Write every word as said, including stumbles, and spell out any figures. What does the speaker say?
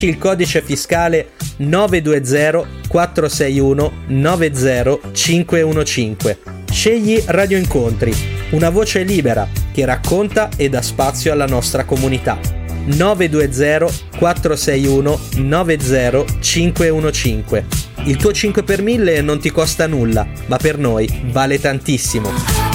il codice fiscale nove due zero quattro sei uno nove zero cinque uno cinque. Scegli Radio Incontri, una voce libera che racconta e dà spazio alla nostra comunità. nove due zero quattro sei uno nove zero cinque uno cinque. Il tuo cinque per mille non ti costa nulla, ma per noi vale tantissimo.